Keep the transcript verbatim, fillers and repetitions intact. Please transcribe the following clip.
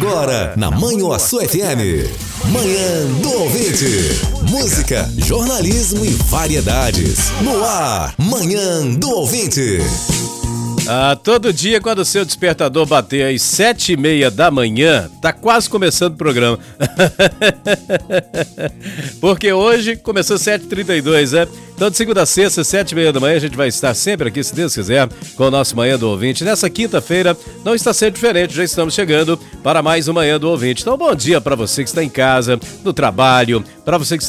Agora, na Manhuaçu F M. Manhã do Ouvinte. Música, jornalismo e variedades. No ar, Manhã do Ouvinte. Ah, todo dia, quando o seu despertador bater às sete e meia da manhã, tá quase começando o programa. Porque hoje começou sete e trinta e dois, né? Então, de segunda a sexta, sete e meia da manhã, a gente vai estar sempre aqui, se Deus quiser, com o nosso Manhã do Ouvinte. Nessa quinta-feira, não está sendo diferente, já estamos chegando para mais um Manhã do Ouvinte. Então, bom dia para você que está em casa, no trabalho, para você que